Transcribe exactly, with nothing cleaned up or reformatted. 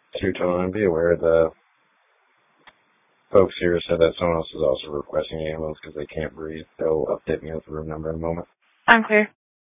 Two-tone, be aware the folks here said that someone else is also requesting ambulance because they can't breathe. They'll update me with the room number in a moment. I'm clear.